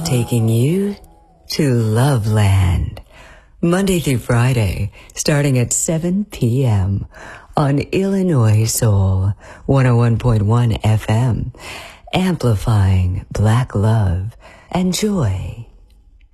taking you to Loveland. Monday through Friday, starting at 7 p.m. on Illinois Soul 101.1 FM, amplifying Black love and joy.